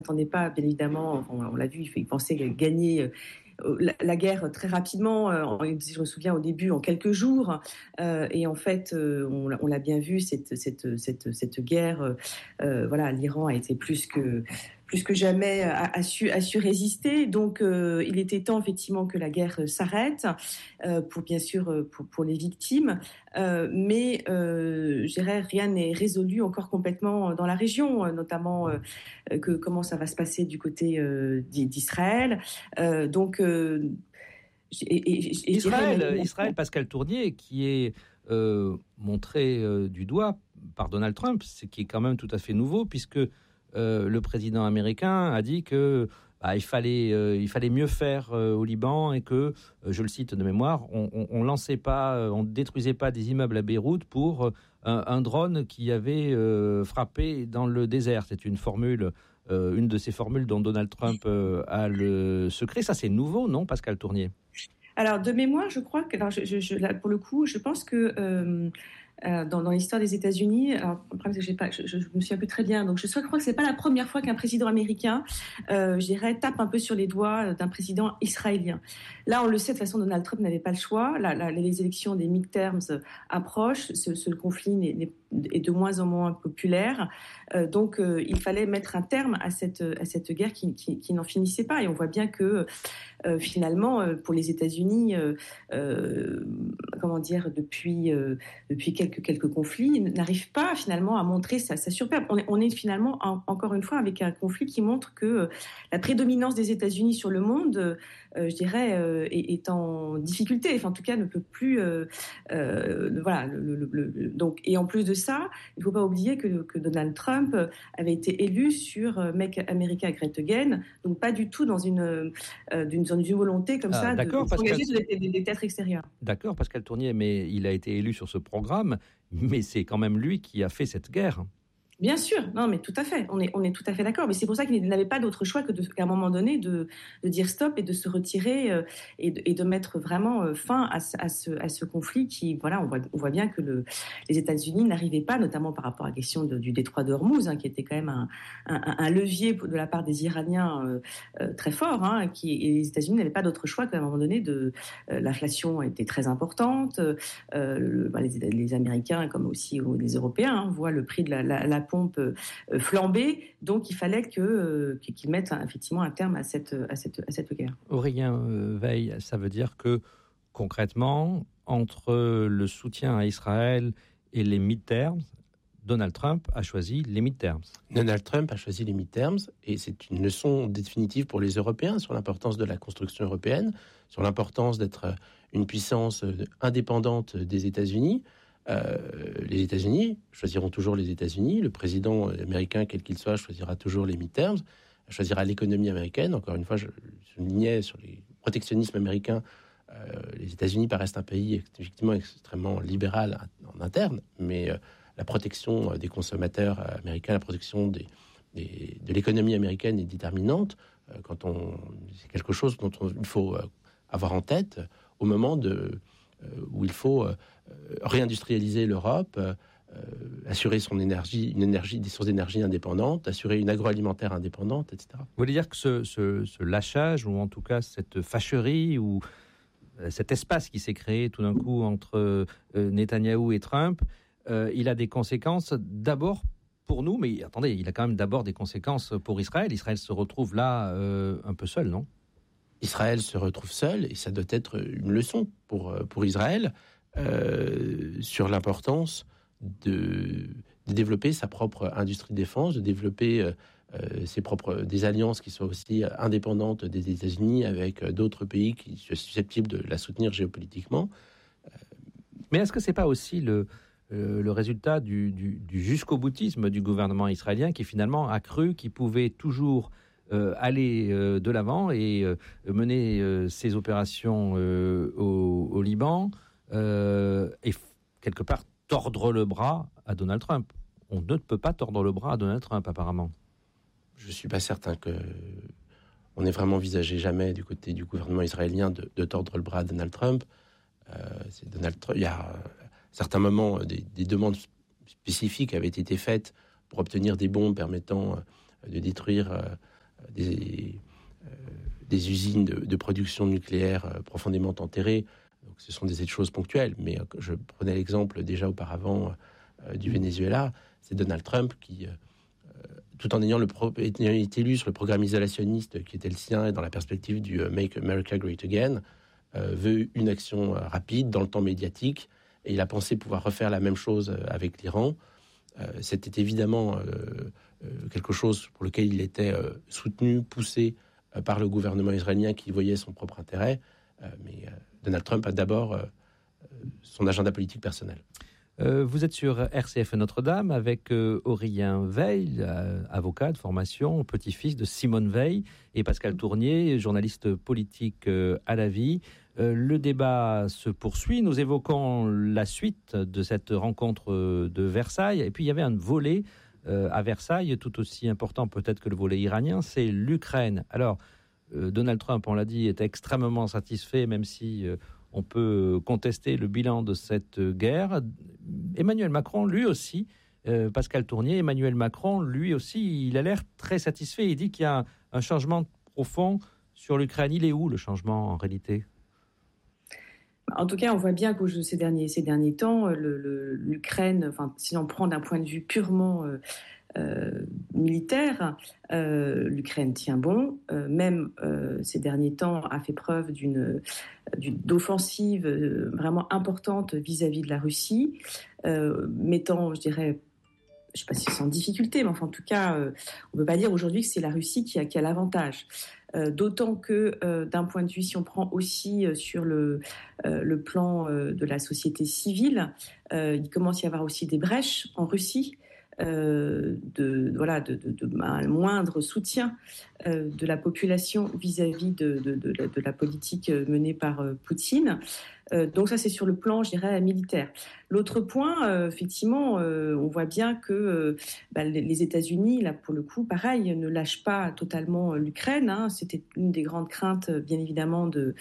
s'attendait pas, bien évidemment, on l'a vu, il pensait gagner la guerre très rapidement. Je me souviens au début en quelques jours, et en fait, on l'a bien vu, cette guerre. Voilà, l'Iran a été plus que jamais a su résister. Donc, il était temps effectivement que la guerre s'arrête, pour bien sûr pour les victimes. Mais je dirais rien n'est résolu encore complètement dans la région, notamment comment ça va se passer du côté d'Israël. Donc Israël, Pascal Tournier, qui est montré du doigt par Donald Trump, ce qui est quand même tout à fait nouveau, puisque le président américain a dit que il fallait mieux faire au Liban et que, je le cite de mémoire, on détruisait pas des immeubles à Beyrouth pour un drone qui avait frappé dans le désert. C'est une de ces formules dont Donald Trump a le secret. Ça, c'est nouveau, non, Pascal Tournier? Alors, de mémoire, je crois que, alors, là, pour le coup, je pense que dans l'histoire des États-Unis, alors, le problème, c'est que je me souviens plus très bien, donc je crois que c'est pas la première fois qu'un président américain, je dirais, tape un peu sur les doigts d'un président israélien. Là, on le sait, de toute façon, Donald Trump n'avait pas le choix. Les élections des midterms approchent, ce conflit est de moins en moins populaire. Donc, il fallait mettre un terme à cette guerre qui n'en finissait pas. Et on voit bien que finalement, pour les États-Unis, comment dire, depuis quelques conflits, n'arrive pas finalement à montrer sa superbe. On est finalement encore une fois avec un conflit qui montre que la prédominance des États-Unis sur le monde, je dirais, est en difficulté. Enfin, en tout cas, ne peut plus. Voilà. Donc, et en plus de ça, il ne faut pas oublier que Donald Trump avait été élu sur Make America Great Again, donc pas du tout dans une volonté comme ça de s'engager sur des théâtres extérieurs. D'accord, Pascal Tournier, mais il a été élu sur ce programme, mais c'est quand même lui qui a fait cette guerre. Bien sûr, non, mais tout à fait, on est tout à fait d'accord. Mais c'est pour ça qu'il n'avait pas d'autre choix qu'à un moment donné de dire stop et de se retirer et de mettre vraiment fin à ce conflit qui, voilà, on voit bien que les États-Unis n'arrivaient pas, notamment par rapport à la question du détroit de Hormuz, qui était quand même un levier de la part des Iraniens très fort, et les États-Unis n'avaient pas d'autre choix qu'à un moment donné l'inflation était très importante. Les Américains, comme aussi les Européens, voient le prix de la pompe flamber, donc il fallait qu'ils mettent effectivement un terme à cette guerre. Aurélien Veil, ça veut dire que concrètement, entre le soutien à Israël et les midterms, Donald Trump a choisi les midterms. Donald Trump a choisi les midterms, et c'est une leçon définitive pour les Européens sur l'importance de la construction européenne, sur l'importance d'être une puissance indépendante des États-Unis. Les États-Unis choisiront toujours les États-Unis. Le président américain, quel qu'il soit, choisira toujours les midterms, choisira l'économie américaine. Encore une fois, je soulignais sur les protectionnismes américains, les États-Unis paraissent un pays effectivement extrêmement libéral en interne, mais la protection des consommateurs américains, la protection de l'économie américaine est déterminante. C'est quelque chose dont il faut avoir en tête au moment où il faut réindustrialiser l'Europe, assurer des sources d'énergie indépendantes, assurer une agroalimentaire indépendante, etc. Vous voulez dire que ce lâchage, ou en tout cas cette fâcherie, ou cet espace qui s'est créé tout d'un coup entre Netanyahou et Trump, il a des conséquences d'abord pour nous, mais attendez, il a quand même d'abord des conséquences pour Israël. Israël se retrouve là un peu seul, non ? Israël se retrouve seul, et ça doit être une leçon pour Israël sur l'importance de développer sa propre industrie de défense, de développer des alliances qui soient aussi indépendantes des États-Unis avec d'autres pays qui soient susceptibles de la soutenir géopolitiquement. Mais est-ce que c'est pas aussi le résultat du jusqu'au-boutisme du gouvernement israélien, qui finalement a cru qu'il pouvait toujours aller de l'avant et mener ses opérations au Liban et quelque part tordre le bras à Donald Trump. On ne peut pas tordre le bras à Donald Trump, apparemment. Je ne suis pas certain on ait vraiment envisagé jamais du côté du gouvernement israélien de tordre le bras à Donald Trump. Il y a à certains moments des demandes spécifiques avaient été faites pour obtenir des bombes permettant de détruire des usines de production nucléaire profondément enterrées. Donc, ce sont des choses ponctuelles, mais je prenais l'exemple déjà auparavant du Venezuela. C'est Donald Trump qui, tout en ayant été élu sur le programme isolationniste qui était le sien et dans la perspective du Make America Great Again, veut une action rapide dans le temps médiatique, et il a pensé pouvoir refaire la même chose avec l'Iran. C'était évidemment quelque chose pour lequel il était soutenu, poussé par le gouvernement israélien qui voyait son propre intérêt, mais Donald Trump a d'abord son agenda politique personnel. Vous êtes sur RCF Notre-Dame avec Aurélien Veil, avocat de formation, petit-fils de Simone Veil, et Pascal Tournier, journaliste politique à la vie. Le débat se poursuit. Nous évoquons la suite de cette rencontre de Versailles. Et puis, il y avait un volet à Versailles, tout aussi important peut-être que le volet iranien, c'est l'Ukraine. Alors, Donald Trump, on l'a dit, est extrêmement satisfait, même si on peut contester le bilan de cette guerre. Emmanuel Macron, lui aussi, Pascal Tournier, Emmanuel Macron, lui aussi, il a l'air très satisfait. Il dit qu'il y a un changement profond sur l'Ukraine. Il est où, le changement, en réalité ? En tout cas, on voit bien qu'au ces derniers temps, l'Ukraine, enfin, si on prend d'un point de vue purement militaire, l'Ukraine tient bon. Même ces derniers temps, a fait preuve d'offensive vraiment importante vis-à-vis de la Russie, mettant, je dirais, je ne sais pas si c'est en difficulté, mais enfin, en tout cas, on ne peut pas dire aujourd'hui que c'est la Russie qui a l'avantage. D'autant que, d'un point de vue, si on prend aussi sur le plan de la société civile, il commence à y avoir aussi des brèches en Russie, un moindre soutien de la population vis-à-vis de la politique menée par Poutine. Donc ça, c'est sur le plan, je dirais, militaire. L'autre point, effectivement, on voit bien que les États-Unis, là, pour le coup, pareil, ne lâchent pas totalement l'Ukraine. Hein. C'était une des grandes craintes, bien évidemment, de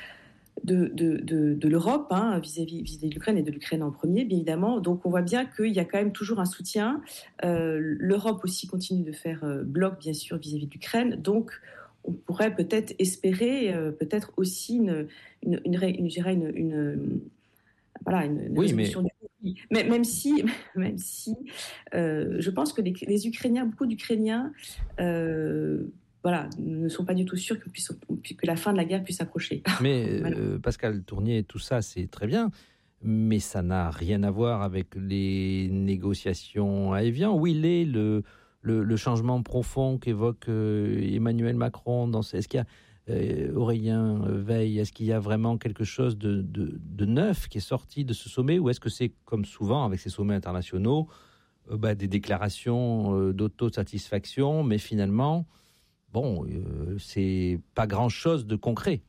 l'Europe, hein, vis-à-vis de l'Ukraine et de l'Ukraine en premier, bien évidemment. Donc on voit bien qu'il y a quand même toujours un soutien. L'Europe aussi continue de faire bloc, bien sûr, vis-à-vis de l'Ukraine. Donc on pourrait peut-être espérer peut-être aussi une résolution du conflit. Mais même si je pense que les Ukrainiens, beaucoup d'Ukrainiens, ne sont pas du tout sûrs que la fin de la guerre puisse approcher. Mais Pascal Tournier, tout ça, c'est très bien, mais ça n'a rien à voir avec les négociations à Évian. Où il est le changement profond qu'évoque Emmanuel Macron est-ce qu'il y a, Aurélien Veil, est-ce qu'il y a vraiment quelque chose de neuf qui est sorti de ce sommet, ou est-ce que c'est, comme souvent avec ces sommets internationaux, des déclarations d'autosatisfaction, mais finalement... c'est pas grand-chose de concret.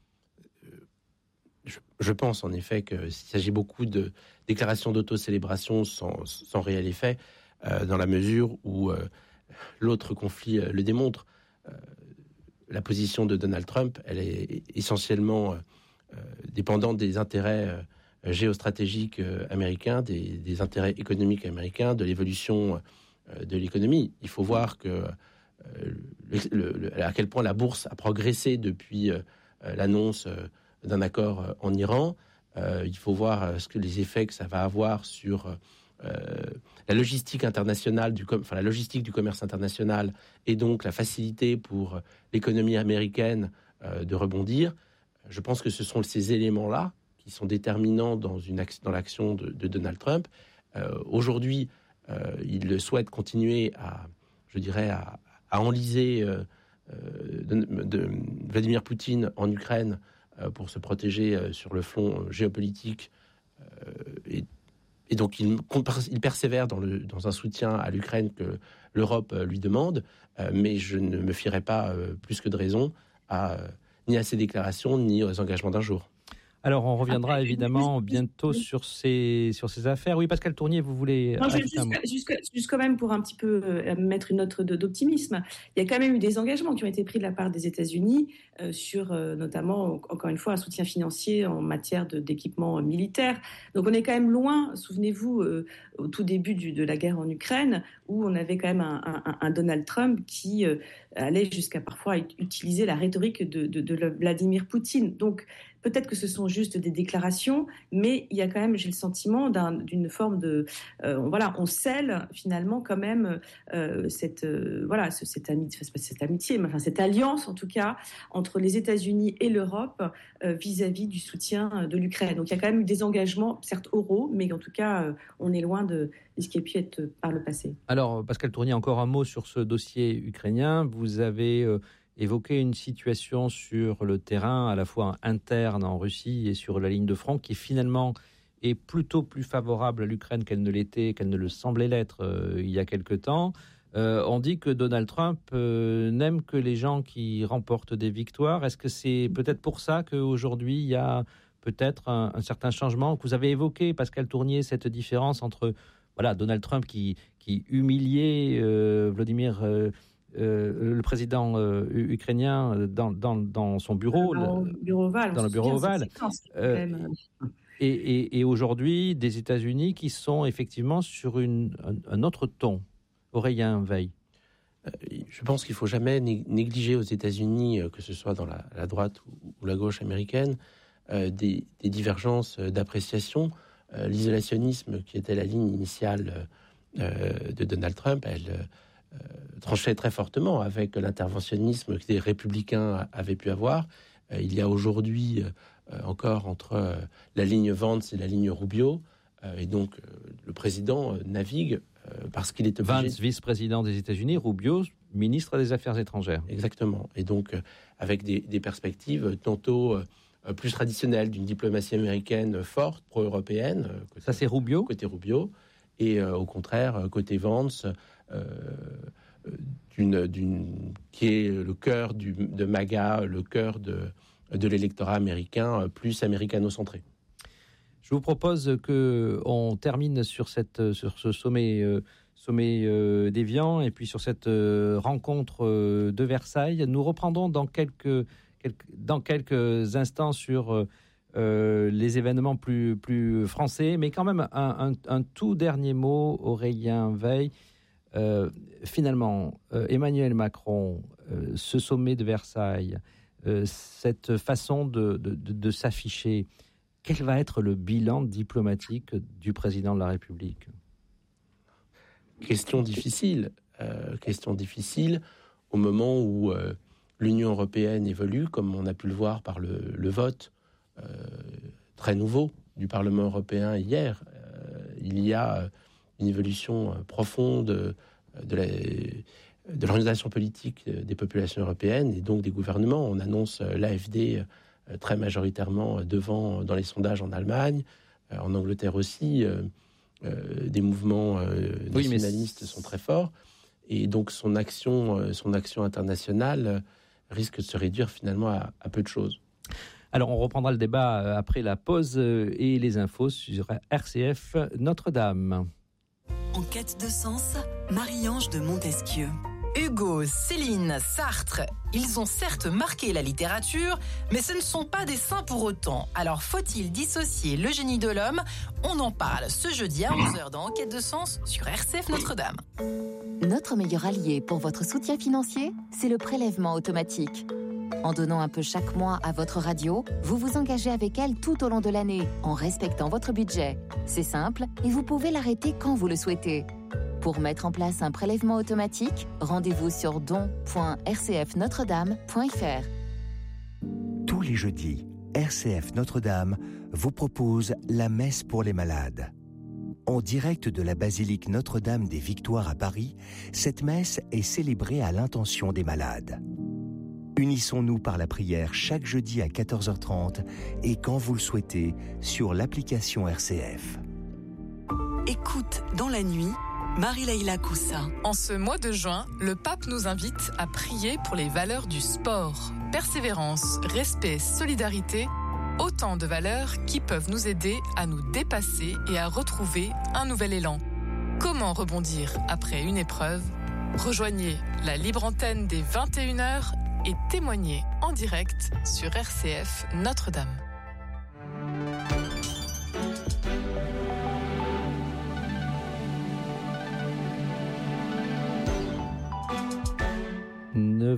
Je pense en effet qu'il s'agit beaucoup de déclarations d'autocélébration sans réel effet, dans la mesure où l'autre conflit le démontre. La position de Donald Trump, elle est essentiellement dépendante des intérêts géostratégiques américains, des intérêts économiques américains, de l'évolution de l'économie. Il faut voir que à quel point la bourse a progressé depuis l'annonce d'un accord en Iran. Il faut voir les effets que ça va avoir sur la logistique internationale, la logistique du commerce international, et donc la facilité pour l'économie américaine de rebondir. Je pense que ce sont ces éléments-là qui sont déterminants dans l'action de Donald Trump. Aujourd'hui, il souhaite continuer à enliser de Vladimir Poutine en Ukraine pour se protéger sur le front géopolitique, et donc il persévère dans un soutien à l'Ukraine que l'Europe lui demande, mais je ne me fierai pas plus que de raison ni à ses déclarations ni aux engagements d'un jour. Alors, on reviendra évidemment bientôt sur ces affaires. Oui, Pascal Tournier, vous voulez... Non, juste quand même pour un petit peu mettre une note d'optimisme. Il y a quand même eu des engagements qui ont été pris de la part des États-Unis sur notamment, encore une fois, un soutien financier en matière d'équipement militaire. Donc, on est quand même loin, souvenez-vous, au tout début de la guerre en Ukraine, où on avait quand même un Donald Trump qui allait jusqu'à parfois utiliser la rhétorique de Vladimir Poutine. Donc, peut-être que ce sont juste des déclarations, mais il y a quand même, j'ai le sentiment d'une forme de... on scelle finalement quand même cette amitié, enfin cette alliance en tout cas, entre les États-Unis et l'Europe vis-à-vis du soutien de l'Ukraine. Donc il y a quand même eu des engagements, certes oraux, mais en tout cas, on est loin de ce qui a pu être par le passé. Alors, Pascale Tournier, encore un mot sur ce dossier ukrainien. Vous avez évoqué une situation sur le terrain, à la fois interne en Russie et sur la ligne de front, qui finalement est plutôt plus favorable à l'Ukraine qu'elle ne l'était, qu'elle ne le semblait l'être il y a quelque temps. On dit que Donald Trump n'aime que les gens qui remportent des victoires. Est-ce que c'est peut-être pour ça qu'aujourd'hui, il y a peut-être un certain changement que vous avez évoqué, Pascale Tournier, cette différence entre Donald Trump qui humiliait Vladimir le président ukrainien dans son bureau, dans le bureau ovale. Et aujourd'hui, des États-Unis qui sont effectivement sur un autre ton. Aurélien Veil. Je pense qu'il ne faut jamais négliger aux États-Unis, que ce soit dans la droite ou la gauche américaine, des divergences d'appréciation. L'isolationnisme, qui était la ligne initiale de Donald Trump, elle tranchait très fortement avec l'interventionnisme que les républicains avaient pu avoir. Il y a aujourd'hui encore entre la ligne Vance et la ligne Rubio, et donc le président navigue parce qu'il est obligé... Vance, vice-président des États-Unis, Rubio, ministre des Affaires étrangères. Exactement, et donc avec des perspectives tantôt plus traditionnelles d'une diplomatie américaine forte, pro-européenne. Ça, c'est Rubio. Côté Rubio, et au contraire, côté Vance, qui est le cœur de MAGA, le cœur de l'électorat américain, plus américano-centré. Je vous propose qu'on termine sur ce sommet d'Évian et puis sur cette rencontre de Versailles. Nous reprendrons dans quelques instants sur les événements plus français, mais quand même un tout dernier mot, Aurélien Veil. Finalement, Emmanuel Macron, ce sommet de Versailles, cette façon de s'afficher, quel va être le bilan diplomatique du président de la République ? Question difficile au moment où l'Union européenne évolue, comme on a pu le voir par le vote très nouveau du Parlement européen hier. Il y a une évolution profonde de l'organisation politique des populations européennes et donc des gouvernements. On annonce l'AfD très majoritairement devant dans les sondages en Allemagne, en Angleterre aussi. Des mouvements nationalistes sont très forts. Et donc son action internationale risque de se réduire finalement à peu de choses. Alors on reprendra le débat après la pause et les infos sur RCF Notre-Dame. En quête de sens, Marie-Ange de Montesquieu. Hugo, Céline, Sartre, ils ont certes marqué la littérature, mais ce ne sont pas des saints pour autant. Alors faut-il dissocier le génie de l'homme ? On en parle ce jeudi à 11h dans En quête de sens sur RCF Notre-Dame. Notre meilleur allié pour votre soutien financier, c'est le prélèvement automatique. En donnant un peu chaque mois à votre radio, vous vous engagez avec elle tout au long de l'année, en respectant votre budget. C'est simple et vous pouvez l'arrêter quand vous le souhaitez. Pour mettre en place un prélèvement automatique, rendez-vous sur don.rcfnotredame.fr. Tous les jeudis, RCF Notre-Dame vous propose la messe pour les malades. En direct de la basilique Notre-Dame des Victoires à Paris, cette messe est célébrée à l'intention des malades. Unissons-nous par la prière chaque jeudi à 14h30 et quand vous le souhaitez sur l'application RCF. Écoute dans la nuit, Marie-Leïla Coussa. En ce mois de juin, le pape nous invite à prier pour les valeurs du sport. Persévérance, respect, solidarité, autant de valeurs qui peuvent nous aider à nous dépasser et à retrouver un nouvel élan. Comment rebondir après une épreuve ? Rejoignez la libre antenne des 21h et témoignez en direct sur RCF Notre-Dame.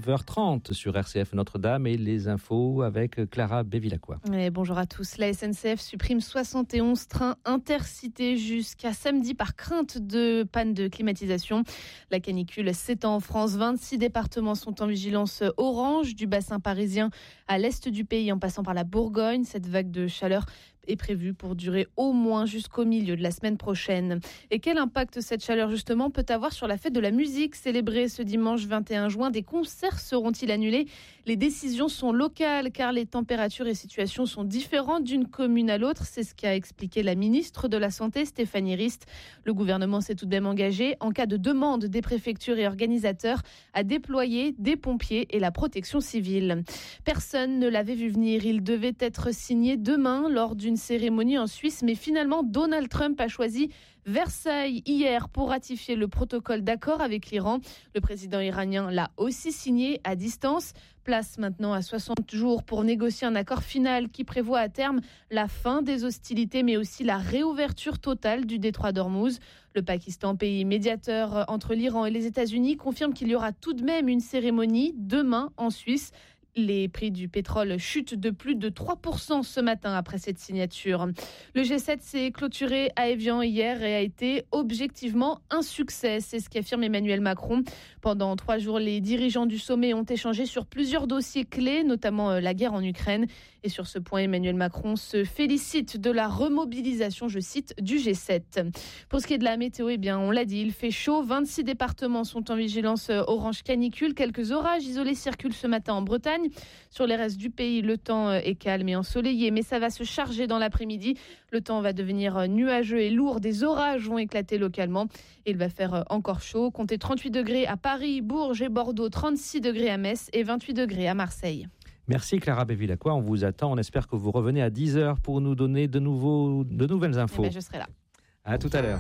9h30 sur RCF Notre-Dame et les infos avec Clara Bevilacqua. Bonjour à tous. La SNCF supprime 71 trains intercités jusqu'à samedi par crainte de panne de climatisation. La canicule s'étend en France. 26 départements sont en vigilance orange, du bassin parisien à l'est du pays en passant par la Bourgogne. Cette vague de chaleur est prévue pour durer au moins jusqu'au milieu de la semaine prochaine. Et quel impact cette chaleur justement peut avoir sur la fête de la musique célébrée ce dimanche 21 juin? Des concerts seront-ils annulés? Les décisions sont locales car les températures et situations sont différentes d'une commune à l'autre. C'est ce qu'a expliqué la ministre de la Santé, Stéphanie Rist. Le gouvernement s'est tout de même engagé, en cas de demande des préfectures et organisateurs, à déployer des pompiers et la protection civile. Personne ne l'avait vu venir. Il devait être signé demain lors d'une cérémonie en Suisse, mais finalement Donald Trump a choisi Versailles hier pour ratifier le protocole d'accord avec l'Iran. Le président iranien l'a aussi signé à distance. Place maintenant à 60 jours pour négocier un accord final qui prévoit à terme la fin des hostilités, mais aussi la réouverture totale du détroit d'Ormuz. Le Pakistan, pays médiateur entre l'Iran et les États-Unis, confirme qu'il y aura tout de même une cérémonie demain en Suisse. Les prix du pétrole chutent de plus de 3% ce matin après cette signature. Le G7 s'est clôturé à Évian hier et a été objectivement un succès. C'est ce qu'affirme Emmanuel Macron. Pendant 3 jours, les dirigeants du sommet ont échangé sur plusieurs dossiers clés, notamment la guerre en Ukraine. Et sur ce point, Emmanuel Macron se félicite de la remobilisation, je cite, du G7. Pour ce qui est de la météo, eh bien, on l'a dit, il fait chaud. 26 départements sont en vigilance orange canicule. Quelques orages isolés circulent ce matin en Bretagne. Sur les restes du pays, le temps est calme et ensoleillé, mais ça va se charger dans l'après-midi. Le temps va devenir nuageux et lourd. Des orages vont éclater localement. Il va faire encore chaud. Comptez 38 degrés à Paris, Bourges et Bordeaux, 36 degrés à Metz et 28 degrés à Marseille. Merci Clara Bevilacqua, on vous attend. On espère que vous revenez à 10h pour nous donner de nouvelles infos. Je serai là. À tout à l'heure.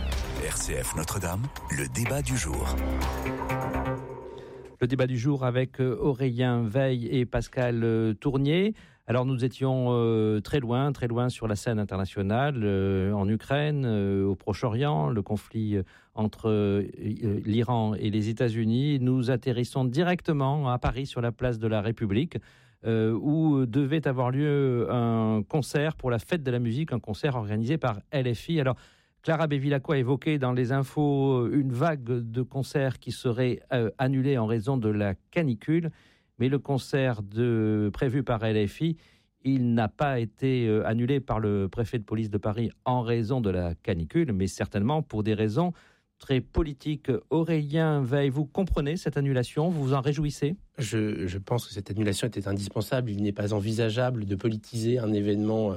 RCF Notre-Dame, le débat du jour. Le débat du jour avec Aurélien Veil et Pascal Tournier. Alors nous étions très loin sur la scène internationale, en Ukraine, au Proche-Orient, le conflit entre l'Iran et les États-Unis. Nous atterrissons directement à Paris, sur la place de la République, où devait avoir lieu un concert pour la fête de la musique, un concert organisé par LFI. Alors, Clara Bevilacqua a évoqué dans les infos une vague de concerts qui serait annulée en raison de la canicule. Mais le concert prévu par LFI, il n'a pas été annulé par le préfet de police de Paris en raison de la canicule, mais certainement pour des raisons très politiques. Aurélien Veil, vous comprenez cette annulation? Vous vous en réjouissez? Je pense que cette annulation était indispensable. Il n'est pas envisageable de politiser un événement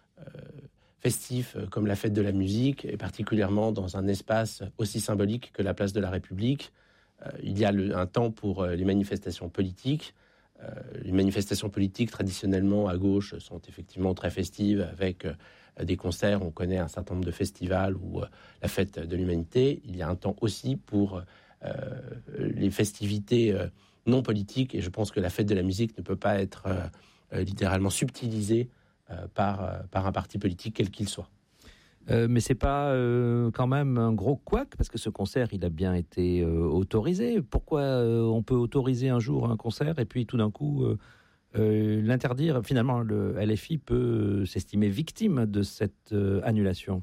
festif comme la fête de la musique, et particulièrement dans un espace aussi symbolique que la place de la République. Il y a un temps pour les manifestations politiques. Les manifestations politiques, traditionnellement à gauche, sont effectivement très festives, avec des concerts. On connaît un certain nombre de festivals ou la fête de l'humanité. Il y a un temps aussi pour les festivités non politiques, et je pense que la fête de la musique ne peut pas être littéralement subtilisée par un parti politique quel qu'il soit. Mais c'est pas quand même un gros couac, parce que ce concert, il a bien été autorisé. Pourquoi on peut autoriser un jour un concert et puis tout d'un coup l'interdire? Finalement, le LFI peut s'estimer victime de cette annulation.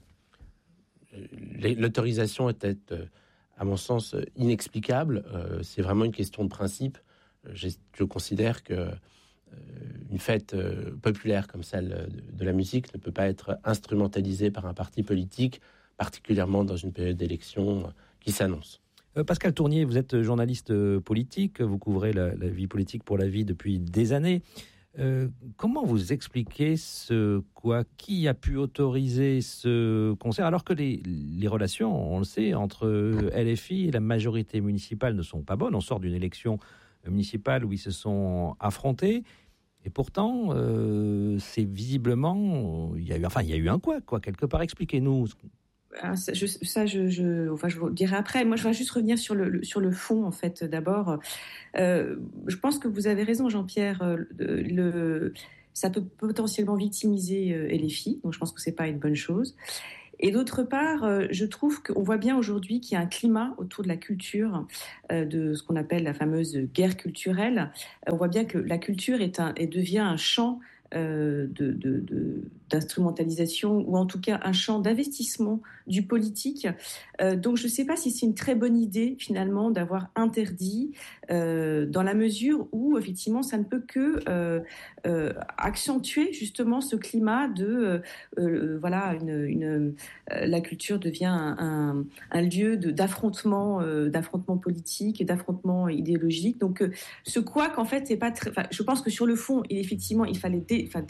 L'autorisation était, à mon sens, inexplicable. C'est vraiment une question de principe. Je considère que une fête populaire comme celle de la musique ne peut pas être instrumentalisée par un parti politique, particulièrement dans une période d'élection qui s'annonce. Pascal Tournier, vous êtes journaliste politique, vous couvrez la vie politique pour La Vie depuis des années. Comment vous expliquez qui a pu autoriser ce concert, alors que les relations, on le sait, entre LFI et la majorité municipale ne sont pas bonnes? On sort d'une élection municipale où ils se sont affrontés. Et pourtant, c'est visiblement, il y a eu un quoi quelque part. Expliquez-nous. Je vous le dirai après. Moi, je voudrais juste revenir sur le fond, en fait. D'abord, je pense que vous avez raison, Jean-Pierre. Ça peut potentiellement victimiser LFI, donc je pense que c'est pas une bonne chose. Et d'autre part, je trouve qu'on voit bien aujourd'hui qu'il y a un climat autour de la culture, de ce qu'on appelle la fameuse guerre culturelle. On voit bien que la culture devient un champ d'instrumentalisation, ou en tout cas un champ d'investissement du politique. Donc je ne sais pas si c'est une très bonne idée finalement d'avoir interdit, dans la mesure où effectivement ça ne peut que accentuer justement ce climat de la culture devient un lieu d'affrontement politique et d'affrontement idéologique. Donc ce couac en fait c'est pas très. Je pense que sur le fond, effectivement, il fallait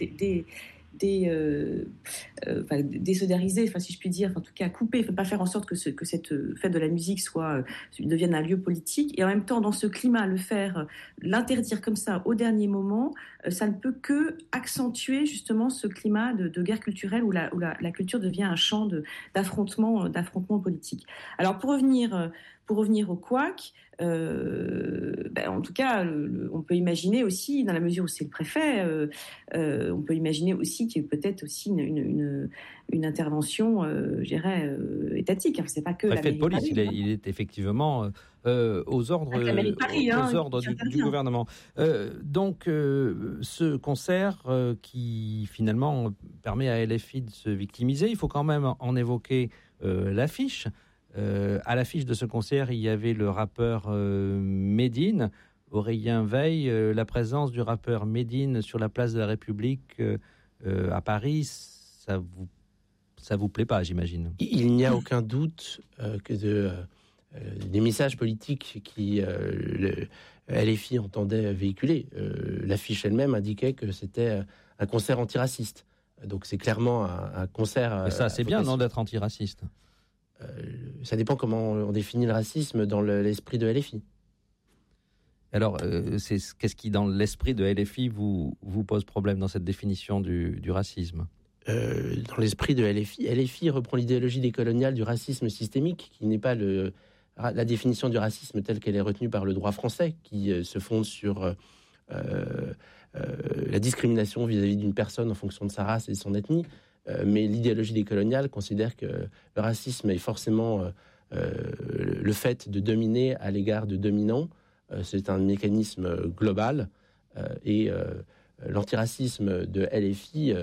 désolidariser, si je puis dire, en tout cas couper, il ne faut pas faire en sorte que cette fête de la musique devienne un lieu politique, et en même temps dans ce climat l'interdire comme ça au dernier moment, ça ne peut que accentuer justement ce climat de guerre culturelle où la culture devient un champ d'affrontement politique. Alors pour revenir au couac, en tout cas, on peut imaginer aussi, dans la mesure où c'est le préfet, on peut imaginer aussi qu'il y a peut-être aussi une intervention, je dirais, étatique. C'est pas que le la préfet de police, Paris, il est effectivement aux ordres du gouvernement. Donc, ce concert qui finalement permet à LFI de se victimiser, il faut quand même en évoquer l'affiche. À l'affiche de ce concert, il y avait le rappeur Medine. Aurélien Veil, la présence du rappeur Medine sur la place de la République à Paris, ça vous plaît pas, j'imagine? Il n'y a aucun doute que des messages politiques qui LFI entendait véhiculer. L'affiche elle-même indiquait que c'était un concert antiraciste. Donc c'est clairement un concert... Et ça, c'est bien, non, d'être antiraciste? Ça dépend comment on définit le racisme dans l'esprit de LFI. Alors, qu'est-ce qui, dans l'esprit de LFI, vous pose problème dans cette définition du racisme? Dans l'esprit de LFI reprend l'idéologie décoloniale du racisme systémique, qui n'est pas la définition du racisme telle qu'elle est retenue par le droit français, qui se fonde sur la discrimination vis-à-vis d'une personne en fonction de sa race et de son ethnie. Mais l'idéologie décoloniale considère que le racisme est forcément le fait de dominer à l'égard de dominants. C'est un mécanisme global et l'antiracisme de LFI,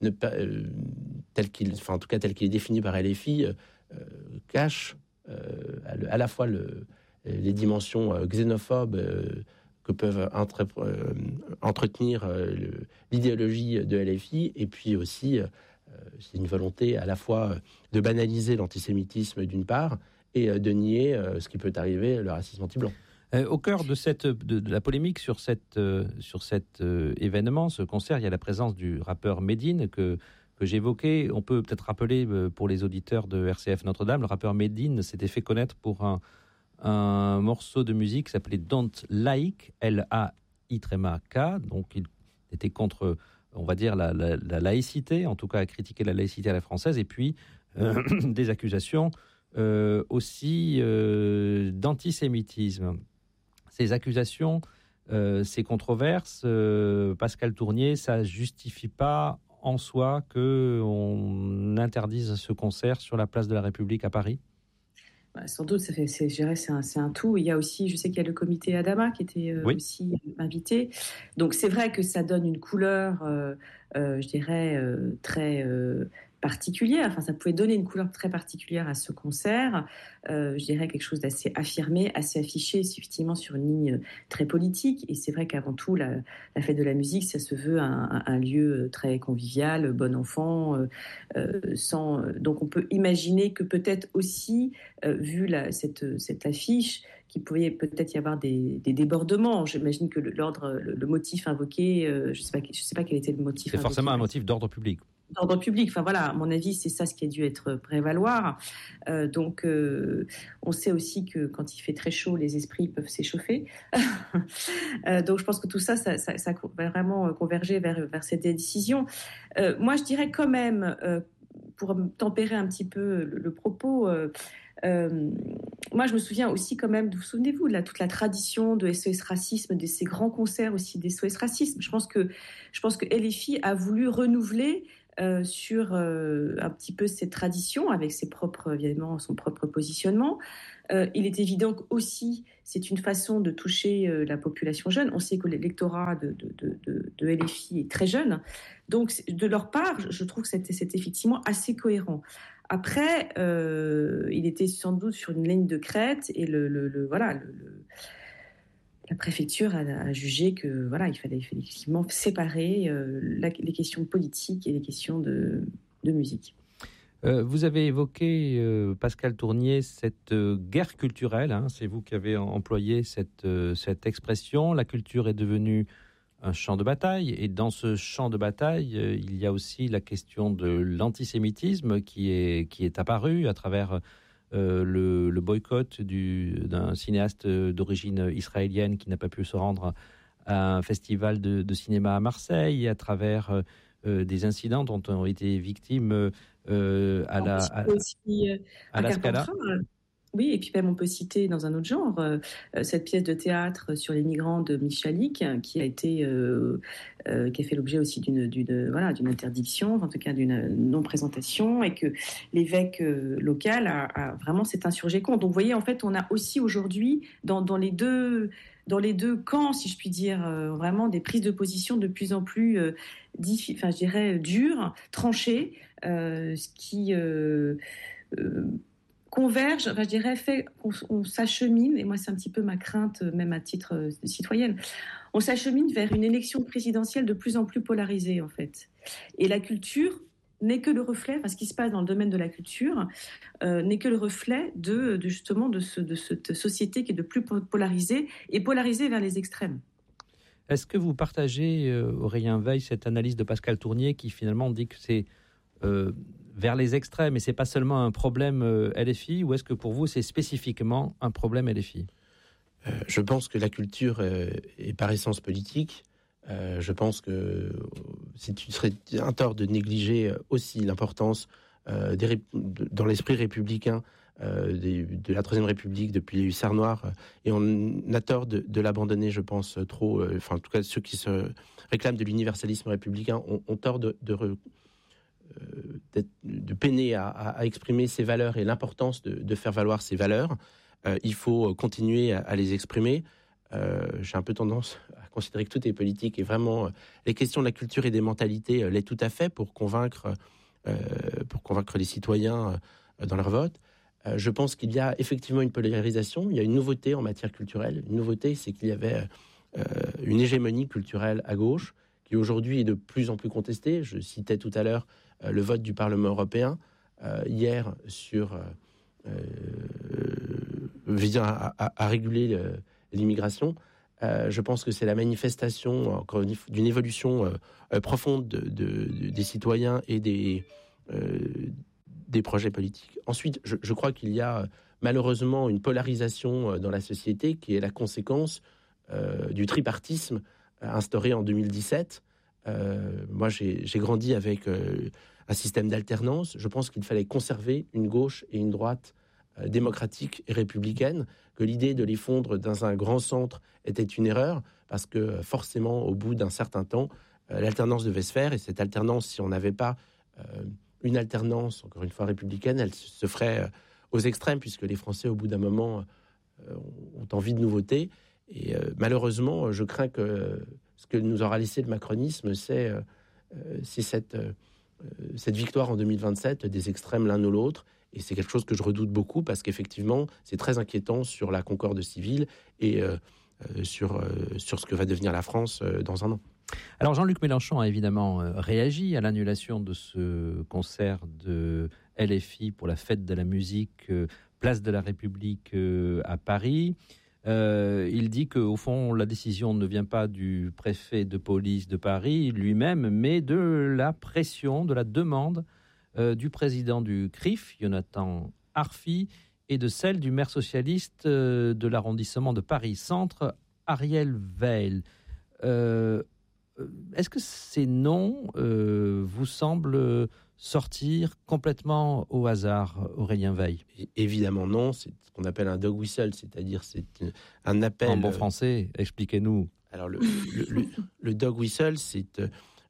tel qu'il est défini par LFI, cache à la fois les dimensions xénophobes que peuvent entretenir l'idéologie de LFI, et puis aussi c'est une volonté à la fois de banaliser l'antisémitisme d'une part et de nier ce qui peut arriver, le racisme anti-blanc. Au cœur de la polémique sur cet événement, ce concert, il y a la présence du rappeur Medine que j'évoquais. On peut peut-être rappeler pour les auditeurs de RCF Notre-Dame, le rappeur Medine s'était fait connaître pour un morceau de musique qui s'appelait Don't Like, L-A-I-K. Donc il était contre, on va dire, la laïcité, en tout cas à critiquer la laïcité à la française, et puis des accusations aussi d'antisémitisme. Ces accusations, ces controverses, Pascal Tournier, ça ne justifie pas en soi qu'on interdise ce concert sur la place de la République à Paris? Sans doute, c'est un tout. Il y a aussi, je sais qu'il y a le comité Adama qui était aussi invité. Donc c'est vrai que ça donne une couleur, je dirais, très particulière. Enfin, ça pouvait donner une couleur très particulière à ce concert. Je dirais quelque chose d'assez affirmé, assez affiché, effectivement sur une ligne très politique. Et c'est vrai qu'avant tout, la fête de la musique, ça se veut un lieu très convivial, bon enfant. Donc on peut imaginer que peut-être aussi, vu cette affiche, qu'il pouvait peut-être y avoir des débordements. J'imagine que le motif invoqué, je sais pas quel était le motif. C'est forcément un motif d'ordre public. D'ordre public, enfin voilà, à mon avis, c'est ça ce qui a dû être prévaloir. Donc, on sait aussi que quand il fait très chaud, les esprits peuvent s'échauffer. Donc, je pense que tout ça va vraiment converger vers cette décision. Moi, je dirais quand même, pour tempérer un petit peu le propos, moi, je me souviens aussi quand même, vous souvenez-vous, toute la tradition de SOS Racisme, de ces grands concerts aussi des SOS Racisme. Je pense que LFI a voulu renouveler sur un petit peu cette tradition avec évidemment, son propre positionnement. Il est évident qu'aussi, c'est une façon de toucher la population jeune. On sait que l'électorat de LFI est très jeune. Donc, de leur part, je trouve que c'est effectivement assez cohérent. Après, il était sans doute sur une ligne de crête et la préfecture a jugé que il fallait effectivement séparer les questions politiques et les questions de musique. Vous avez évoqué, Pascal Tournier, cette guerre culturelle. C'est vous qui avez employé cette expression. La culture est devenue un champ de bataille. Et dans ce champ de bataille, il y a aussi la question de l'antisémitisme qui est apparu à travers le boycott d'un cinéaste d'origine israélienne qui n'a pas pu se rendre à un festival de cinéma à Marseille, à travers des incidents dont ont été victimes à la Scala. Oui, et puis même on peut citer dans un autre genre cette pièce de théâtre sur les migrants de Michalik qui a fait l'objet aussi d'une interdiction, en tout cas d'une non-présentation, et que l'évêque local a vraiment s'est insurgé contre. Donc vous voyez, en fait, on a aussi aujourd'hui dans les deux camps, si je puis dire, vraiment des prises de position de plus en plus je dirais dures, tranchées, ce qui converge, je dirais, fait qu'on s'achemine, et moi c'est un petit peu ma crainte, même à titre de citoyenne, on s'achemine vers une élection présidentielle de plus en plus polarisée, en fait. Et la culture n'est que le reflet, ce qui se passe dans le domaine de la culture, n'est que le reflet de cette société qui est de plus polarisée, et polarisée vers les extrêmes. Est-ce que vous partagez, Aurélien Veil, cette analyse de Pascal Tournier qui finalement dit que c'est vers les extrêmes et c'est pas seulement un problème LFI, ou est-ce que pour vous c'est spécifiquement un problème LFI ? Je pense que la culture est par essence politique. Je pense que ce serait un tort de négliger aussi l'importance dans l'esprit républicain de la Troisième République depuis les Hussards Noirs, et on a tort de l'abandonner, je pense, trop. En tout cas, ceux qui se réclament de l'universalisme républicain ont tort de peiner à exprimer ses valeurs et l'importance de faire valoir ses valeurs. Il faut continuer à les exprimer. J'ai un peu tendance à considérer que tout est politique, et vraiment les questions de la culture et des mentalités l'est tout à fait pour convaincre les citoyens dans leur vote. Je pense qu'il y a effectivement une polarisation. Il y a une nouveauté en matière culturelle. Une nouveauté, c'est qu'il y avait une hégémonie culturelle à gauche qui aujourd'hui est de plus en plus contestée. Je citais tout à l'heure le vote du Parlement européen hier visant à réguler l'immigration. Je pense que c'est la manifestation encore d'une évolution profonde des citoyens et des projets politiques. Ensuite, je crois qu'il y a malheureusement une polarisation dans la société qui est la conséquence du tripartisme instauré en 2017. Moi, j'ai grandi avec un système d'alternance. Je pense qu'il fallait conserver une gauche et une droite démocratique et républicaine, que l'idée de les fondre dans un grand centre était une erreur, parce que forcément, au bout d'un certain temps, l'alternance devait se faire, et cette alternance, si on n'avait pas une alternance, encore une fois républicaine, elle se ferait aux extrêmes, puisque les Français, au bout d'un moment, ont envie de nouveautés. Et malheureusement, je crains que ce que nous aura laissé le macronisme, c'est cette victoire en 2027 des extrêmes l'un ou l'autre. Et c'est quelque chose que je redoute beaucoup, parce qu'effectivement, c'est très inquiétant sur la concorde civile et sur ce que va devenir la France dans un an. Alors Jean-Luc Mélenchon a évidemment réagi à l'annulation de ce concert de LFI pour la fête de la musique, place de la République à Paris. Il dit qu'au fond, la décision ne vient pas du préfet de police de Paris lui-même, mais de la pression, de la demande du président du CRIF, Jonathan Arfi, et de celle du maire socialiste de l'arrondissement de Paris-Centre, Ariel Veil. Est-ce que ces noms vous semblent sortir complètement au hasard, Aurélien Veil ? Évidemment non, c'est ce qu'on appelle un dog whistle, c'est-à-dire c'est un appel... En bon français, expliquez-nous. Alors le dog whistle, c'est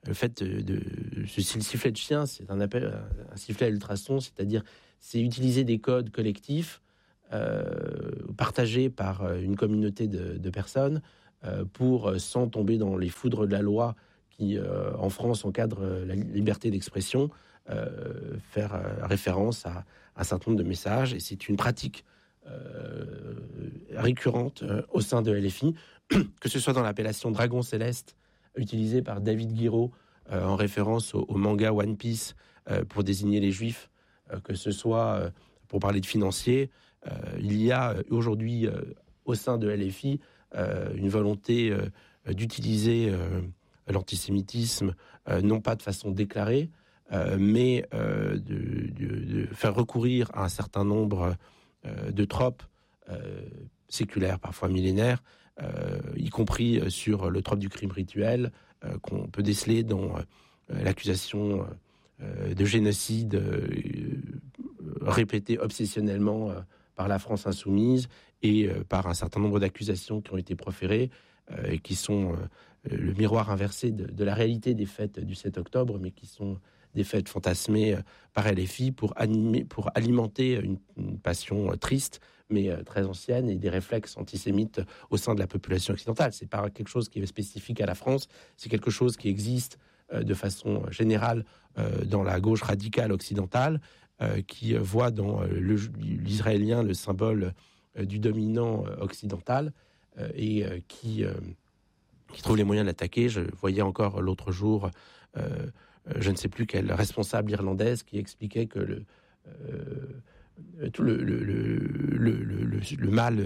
le fait de ce sifflet de chien, c'est un sifflet à ultrasons, c'est-à-dire c'est utiliser des codes collectifs partagés par une communauté de personnes pour, sans tomber dans les foudres de la loi qui, en France, encadre la liberté d'expression, faire référence à un certain nombre de messages. Et c'est une pratique récurrente au sein de LFI, que ce soit dans l'appellation Dragon Céleste, utilisée par David Guiraud en référence au manga One Piece pour désigner les Juifs, que ce soit pour parler de financiers. Il y a aujourd'hui au sein de LFI une volonté d'utiliser l'antisémitisme, non pas de façon déclarée, mais de faire recourir à un certain nombre de tropes séculaires, parfois millénaires, y compris sur le trope du crime rituel, qu'on peut déceler dans l'accusation de génocide répétée obsessionnellement par la France insoumise et par un certain nombre d'accusations qui ont été proférées et qui sont le miroir inversé de la réalité des fêtes du 7 octobre, mais qui sont des fêtes fantasmées par LFI pour alimenter une passion triste, mais très ancienne, et des réflexes antisémites au sein de la population occidentale. C'est pas quelque chose qui est spécifique à la France, c'est quelque chose qui existe de façon générale dans la gauche radicale occidentale, qui voit dans l'israélien le symbole du dominant occidental et qui trouve les moyens de l'attaquer. Je voyais encore l'autre jour, je ne sais plus quelle responsable irlandaise qui expliquait que tout le mal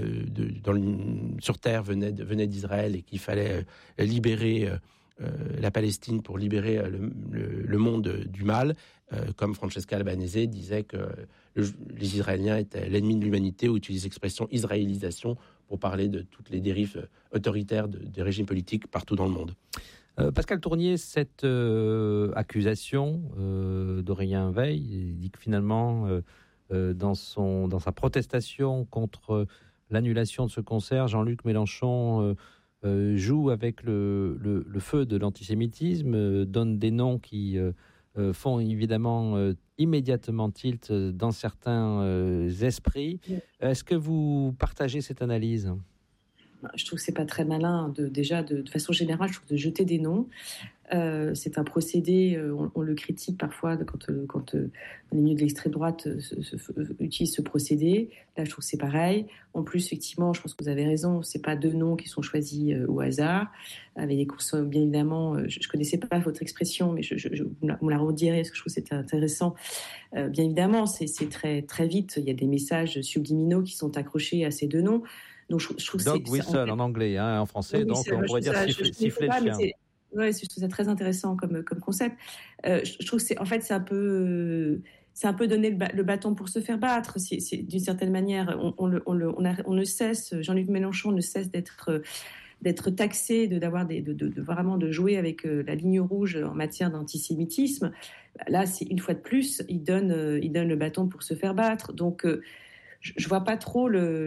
sur terre venait d'Israël et qu'il fallait libérer la Palestine pour libérer le monde du mal, comme Francesca Albanese disait que les Israéliens étaient l'ennemi de l'humanité, ou utilise l'expression israélisation pour parler de toutes les dérives autoritaires des régimes politiques partout dans le monde. Pascal Tournier, cette accusation d'Aurélien Veil, il dit que finalement, dans sa protestation contre l'annulation de ce concert, Jean-Luc Mélenchon joue avec le feu de l'antisémitisme, donne des noms qui font évidemment immédiatement tilt dans certains esprits. Est-ce que vous partagez cette analyse ? Je trouve que c'est pas très malin de façon générale, je trouve, de jeter des noms. C'est un procédé, on le critique parfois quand les milieux de l'extrême droite utilisent ce procédé. Là, je trouve que c'est pareil. En plus, effectivement, je pense que vous avez raison, c'est pas deux noms qui sont choisis au hasard. Avec des courses, bien évidemment, je connaissais pas votre expression, mais vous la redirez parce que je trouve que c'était intéressant. Bien évidemment, c'est très très vite. Il y a des messages subliminaux qui sont accrochés à ces deux noms. Donc, je trouve Dog whistle en anglais, en français, oui, donc on pourrait dire siffler de chien. Oui, je trouve ça très intéressant comme concept. Je trouve que c'est un peu donner le bâton pour se faire battre. C'est d'une certaine manière, on ne cesse, Jean-Luc Mélenchon ne cesse d'être taxé, de vraiment de jouer avec la ligne rouge en matière d'antisémitisme. Là, c'est une fois de plus, il donne le bâton pour se faire battre. Donc je vois pas trop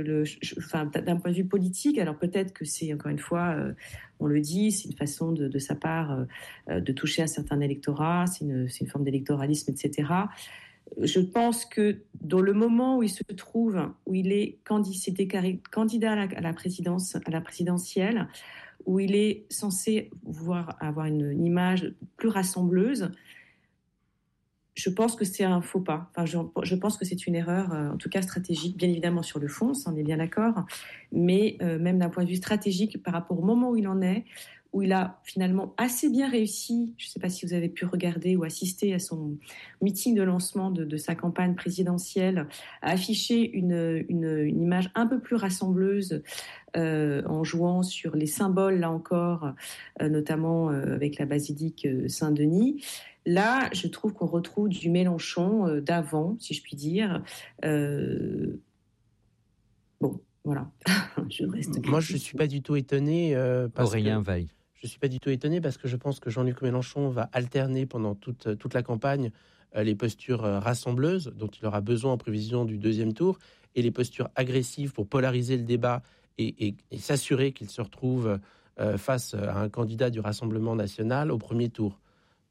d'un point de vue politique. Alors peut-être que c'est, encore une fois, on le dit, c'est une façon de sa part de toucher un certain électorat, c'est une forme d'électoralisme, etc. Je pense que dans le moment où il se trouve, où il est candidat à la présidentielle, où il est censé avoir une image plus rassembleuse, je pense que c'est un faux pas. Enfin, je pense que c'est une erreur, en tout cas stratégique, bien évidemment sur le fond, ça on est bien d'accord, mais même d'un point de vue stratégique par rapport au moment où il en est, où il a finalement assez bien réussi, je ne sais pas si vous avez pu regarder ou assister à son meeting de lancement de sa campagne présidentielle, à afficher une image un peu plus rassembleuse en jouant sur les symboles, là encore, notamment avec la basilique Saint-Denis. Là, je trouve qu'on retrouve du Mélenchon d'avant, si je puis dire. Bon, voilà. Moi, je ne suis pas du tout étonné. Aurélien Veil. Je ne suis pas du tout étonné parce que je pense que Jean-Luc Mélenchon va alterner pendant toute la campagne les postures rassembleuses dont il aura besoin en prévision du deuxième tour et les postures agressives pour polariser le débat et s'assurer qu'il se retrouve face à un candidat du Rassemblement national au premier tour.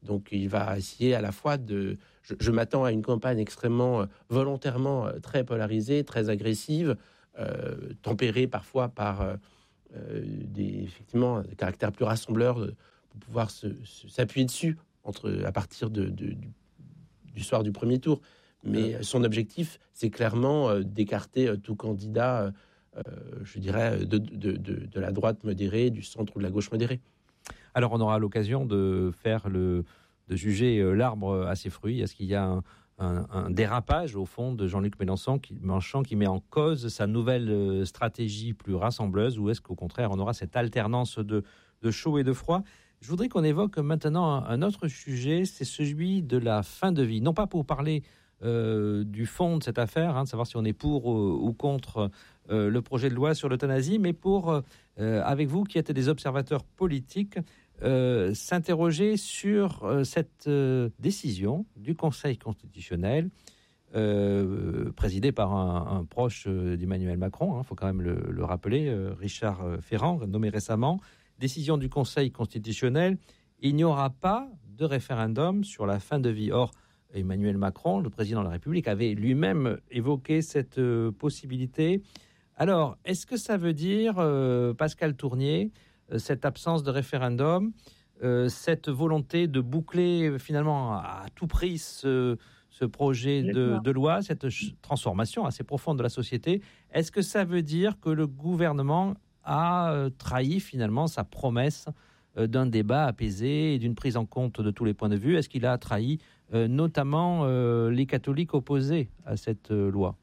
Donc il va essayer à la fois de... Je m'attends à une campagne extrêmement, volontairement très polarisée, très agressive, tempérée parfois par effectivement, des caractères plus rassembleurs pour pouvoir s'appuyer dessus à partir du soir du premier tour. Mais son objectif, c'est clairement d'écarter tout candidat, je dirais, de la droite modérée, du centre ou de la gauche modérée. Alors, on aura l'occasion de juger l'arbre à ses fruits. Est-ce qu'il y a un dérapage, au fond, de Jean-Luc Mélenchon qui met en cause sa nouvelle stratégie plus rassembleuse, ou est-ce qu'au contraire, on aura cette alternance de chaud et de froid ? Je voudrais qu'on évoque maintenant un autre sujet, c'est celui de la fin de vie. Non pas pour parler du fond de cette affaire, de savoir si on est pour ou contre le projet de loi sur l'euthanasie, mais pour, avec vous qui êtes des observateurs politiques, s'interroger sur cette décision du Conseil constitutionnel présidé par un proche d'Emmanuel Macron, il faut quand même le rappeler, Richard Ferrand, nommé récemment. Décision du Conseil constitutionnel, il n'y aura pas de référendum sur la fin de vie. Or, Emmanuel Macron, le président de la République, avait lui-même évoqué cette possibilité. Alors, est-ce que ça veut dire, Pascal Tournier, cette absence de référendum, cette volonté de boucler finalement à tout prix ce projet de loi, cette transformation assez profonde de la société, est-ce que ça veut dire que le gouvernement a trahi finalement sa promesse d'un débat apaisé et d'une prise en compte de tous les points de vue? Est-ce qu'il a trahi notamment les catholiques opposés à cette loi?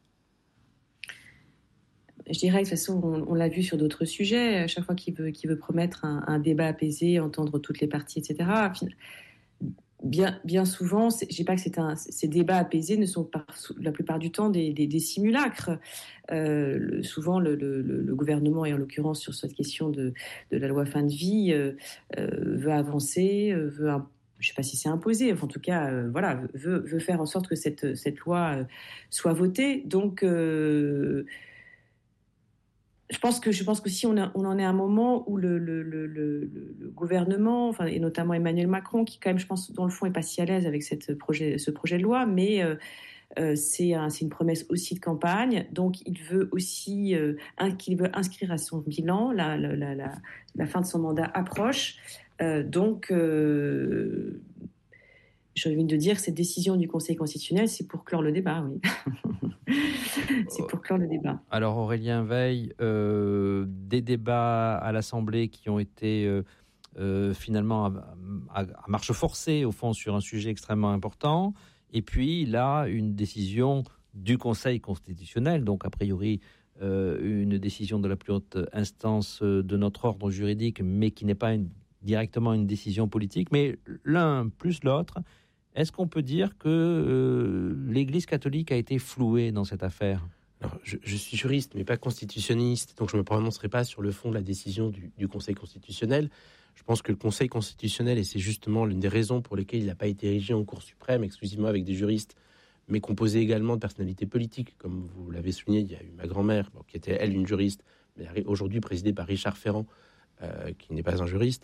Je dirais que de toute façon, on l'a vu sur d'autres sujets. À chaque fois qu'il veut promettre un débat apaisé, entendre toutes les parties, etc. Bien souvent, je ne dis pas que ces débats apaisés ne sont pas la plupart du temps des simulacres. Souvent, le gouvernement, et en l'occurrence sur cette question de la loi fin de vie, veut avancer, je ne sais pas si c'est imposé, enfin, en tout cas, veut faire en sorte que cette loi soit votée. Donc, je pense que si on en est à un moment où le gouvernement, et notamment Emmanuel Macron, qui quand même, je pense, dans le fond, est pas si à l'aise avec ce projet de loi, mais c'est une promesse aussi de campagne. Donc, il veut aussi qu'il veut inscrire à son bilan la fin de son mandat approche. Donc, j'ai envie de dire que cette décision du Conseil constitutionnel, c'est pour clore le débat, oui. C'est pour clore le débat. Alors, Aurélien Veil, des débats à l'Assemblée qui ont été finalement à marche forcée, au fond, sur un sujet extrêmement important. Et puis, là, une décision du Conseil constitutionnel, donc a priori une décision de la plus haute instance de notre ordre juridique, mais qui n'est pas directement une décision politique. Mais l'un plus l'autre, est-ce qu'on peut dire que l'Église catholique a été flouée dans cette affaire ? Alors, je suis juriste, mais pas constitutionnaliste, donc je ne me prononcerai pas sur le fond de la décision du Conseil constitutionnel. Je pense que le Conseil constitutionnel, et c'est justement l'une des raisons pour lesquelles il n'a pas été érigé en Cour suprême exclusivement avec des juristes, mais composé également de personnalités politiques, comme vous l'avez souligné, il y a eu ma grand-mère, qui était elle une juriste, mais aujourd'hui présidée par Richard Ferrand, qui n'est pas un juriste,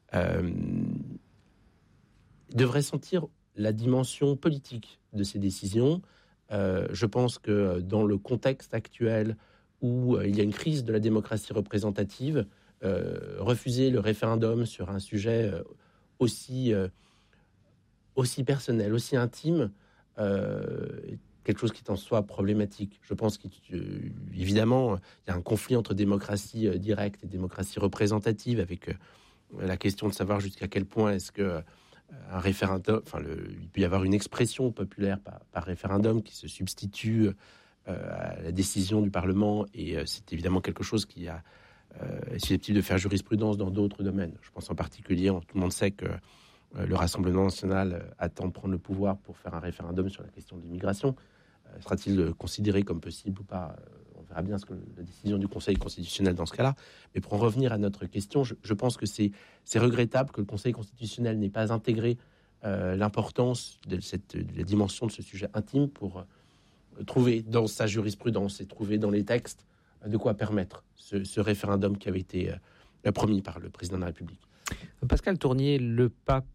devrait sentir la dimension politique de ces décisions. Je pense que dans le contexte actuel où il y a une crise de la démocratie représentative, refuser le référendum sur un sujet aussi personnel, aussi intime, est quelque chose qui est en soi problématique. Je pense qu'évidemment, il y a un conflit entre démocratie directe et démocratie représentative, avec la question de savoir jusqu'à quel point est-ce que un référendum, il peut y avoir une expression populaire par référendum qui se substitue à la décision du Parlement, et c'est évidemment quelque chose qui est susceptible de faire jurisprudence dans d'autres domaines. Je pense en particulier, tout le monde sait que le Rassemblement national attend de prendre le pouvoir pour faire un référendum sur la question de l'immigration. Sera-t-il considéré comme possible ou pas ? On verra bien la décision du Conseil constitutionnel dans ce cas-là. Mais pour en revenir à notre question, je pense que c'est regrettable que le Conseil constitutionnel n'ait pas intégré l'importance de la dimension de ce sujet intime pour trouver dans sa jurisprudence et trouver dans les textes de quoi permettre ce référendum qui avait été promis par le président de la République. Pascal Tournier, le pape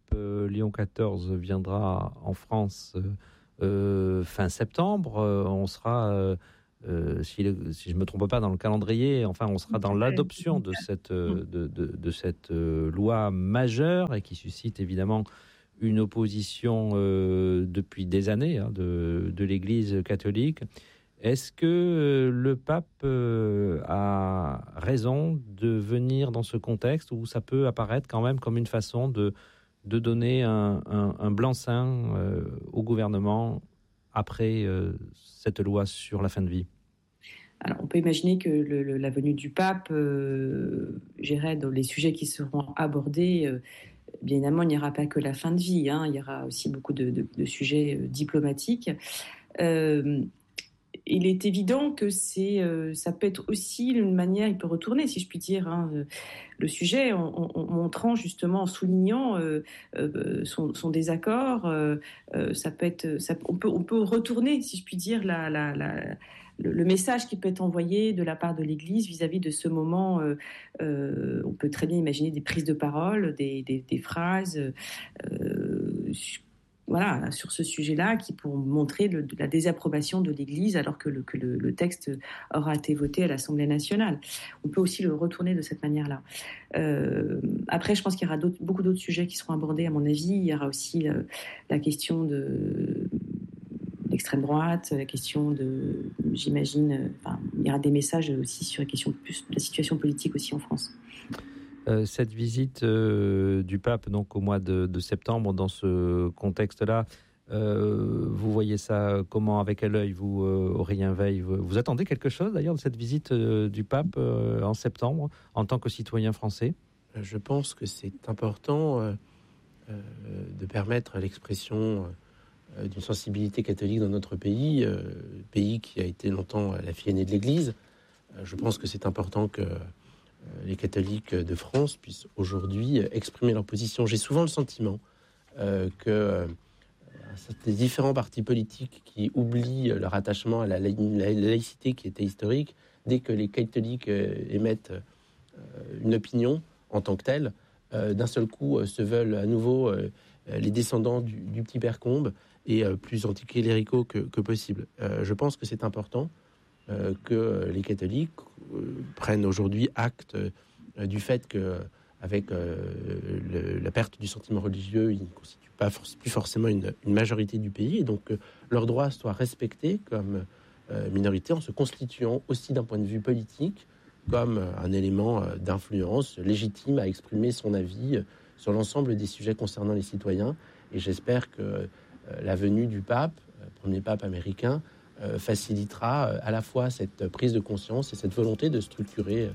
Léon XIV viendra en France fin septembre. On sera, si je ne me trompe pas dans le calendrier, on sera dans l'adoption de cette loi majeure et qui suscite évidemment une opposition depuis des années de l'Église catholique. Est-ce que le pape a raison de venir dans ce contexte où ça peut apparaître quand même comme une façon de donner un blanc-seing au gouvernement après cette loi sur la fin de vie? Alors, on peut imaginer que la venue du pape gérerait dans les sujets qui seront abordés. Bien évidemment, il n'y aura pas que la fin de vie, il y aura aussi beaucoup de sujets diplomatiques. Il est évident que ça peut être aussi une manière, il peut retourner, si je puis dire, le sujet en montrant justement, en soulignant son désaccord. Ça peut être, on peut retourner, si je puis dire, le message qui peut être envoyé de la part de l'Église vis-à-vis de ce moment. On peut très bien imaginer des prises de parole, des phrases. Sur ce sujet-là, qui pourront montrer la désapprobation de l'Église alors que le texte aura été voté à l'Assemblée nationale. On peut aussi le retourner de cette manière-là. Après, je pense qu'il y aura beaucoup d'autres sujets qui seront abordés, à mon avis. Il y aura aussi la question de l'extrême droite, la question j'imagine, il y aura des messages aussi sur la question plus de la situation politique aussi en France. Cette visite du pape donc au mois de septembre, dans ce contexte-là, vous voyez ça comment, avec quel œil, vous, Aurélien Veil? Vous attendez quelque chose d'ailleurs de cette visite du pape en septembre en tant que citoyen français? Je pense que c'est important de permettre l'expression d'une sensibilité catholique dans notre pays, pays qui a été longtemps la fille aînée de l'Église. Je pense que c'est important que les catholiques de France puissent aujourd'hui exprimer leur position. J'ai souvent le sentiment que les différents partis politiques qui oublient leur attachement à la laïcité qui était historique, dès que les catholiques émettent une opinion en tant que telle, d'un seul coup se veulent à nouveau les descendants du petit père Combe et plus anticléricaux que possible. Je pense que c'est important que les catholiques prennent aujourd'hui acte du fait qu'avec la perte du sentiment religieux, ils ne constituent plus forcément une majorité du pays, et donc que leurs droits soient respectés comme minorité en se constituant aussi d'un point de vue politique comme un élément d'influence légitime à exprimer son avis sur l'ensemble des sujets concernant les citoyens. Et j'espère que la venue du pape, premier pape américain, facilitera à la fois cette prise de conscience et cette volonté de structurer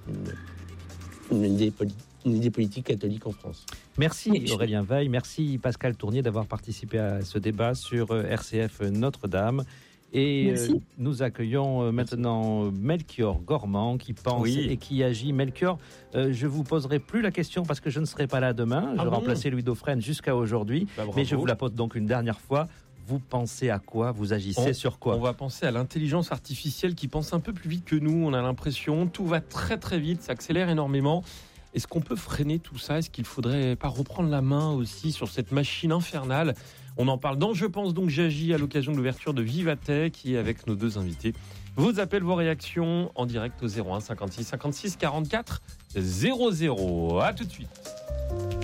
une idée politique catholique en France. Merci Aurélien Veil, merci Pascal Tournier d'avoir participé à ce débat sur RCF Notre-Dame. Et nous accueillons maintenant Melchior Gormand qui pense et qui agit. Melchior, je vous poserai plus la question parce que je ne serai pas là demain. Je remplaçais Louis Dauphren jusqu'à aujourd'hui. Mais je vous la pose donc une dernière fois. Vous pensez à quoi? Vous agissez sur quoi? On va penser à l'intelligence artificielle qui pense un peu plus vite que nous. On a l'impression, tout va très très vite, ça accélère énormément. Est-ce qu'on peut freiner tout ça? Est-ce qu'il ne faudrait pas reprendre la main aussi sur cette machine infernale? On en parle dans Je pense donc j'agis à l'occasion de l'ouverture de Vivatech qui est avec nos deux invités. Vos appels, vos réactions en direct au 01 56 56 44 00. À tout de suite.